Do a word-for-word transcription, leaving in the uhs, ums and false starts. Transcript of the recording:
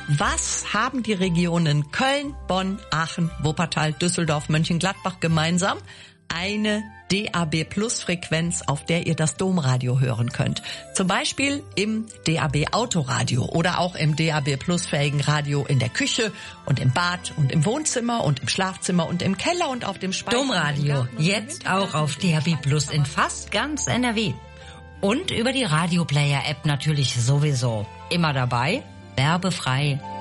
Was haben die Regionen Köln, Bonn, Aachen, Wuppertal, Düsseldorf, Mönchengladbach gemeinsam? Eine D A B Plus Frequenz, auf der ihr das Domradio hören könnt. Zum Beispiel im D A B Autoradio oder auch im D A B Plus fähigen Radio in der Küche und im Bad und im Wohnzimmer und im Schlafzimmer und im Keller und auf dem Speicher. Domradio, jetzt auch auf D A B Plus in fast ganz N R W. Und über die Radio Player App natürlich sowieso. Immer dabei, werbefrei.